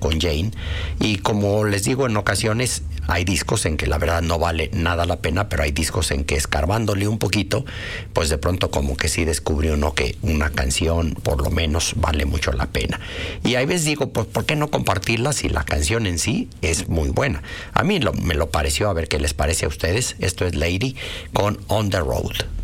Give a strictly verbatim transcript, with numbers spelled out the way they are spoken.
con Jane, y como les digo, en ocasiones hay discos en que la verdad no vale nada la pena, pero hay discos en que escarbándole un poquito, pues de pronto como que sí descubre uno que una canción por lo menos vale mucho la pena. Y a veces digo, pues ¿por qué no compartirla si la canción en sí es muy buena? A mí lo, me lo pareció, a ver qué les parece a ustedes. Esto es Lady con On the Road.